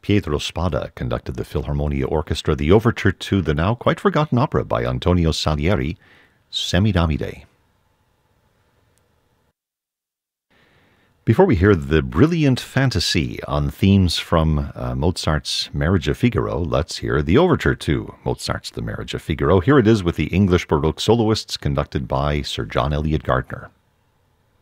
Pietro Spada conducted the Philharmonia Orchestra the overture to the now quite forgotten opera by Antonio Salieri, Semidamide. Before we hear the brilliant fantasy on themes from Mozart's Marriage of Figaro, let's hear the overture to Mozart's The Marriage of Figaro. Here it is with the English Baroque soloists conducted by Sir John Eliot Gardiner.